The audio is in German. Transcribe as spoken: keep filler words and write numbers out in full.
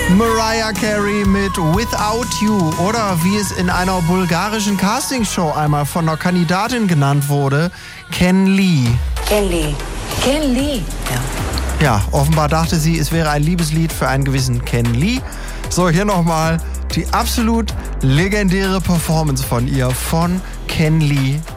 Mariah Carey mit Without You oder wie es in einer bulgarischen Castingshow einmal von einer Kandidatin genannt wurde, Ken Lee. Ken Lee. Ken Lee. Ja. Ja, offenbar dachte sie, es wäre ein Liebeslied für einen gewissen Ken Lee. So, hier nochmal die absolut legendäre Performance von ihr, von Ken Lee.